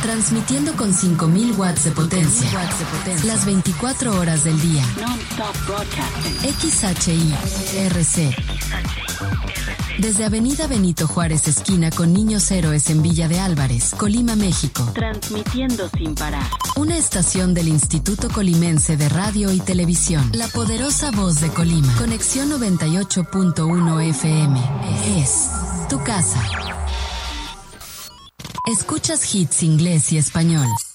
Transmitiendo con 5000 watts de potencia. Las 24 horas del día. Non-stop broadcasting. XHI-RC. Desde Avenida Benito Juárez, esquina con Niños Héroes en Villa de Álvarez, Colima, México. Transmitiendo sin parar. Una estación del Instituto Colimense de Radio y Televisión. La poderosa voz de Colima. Conexión 98.1 FM. Es tu casa. Escuchas hits inglés y español.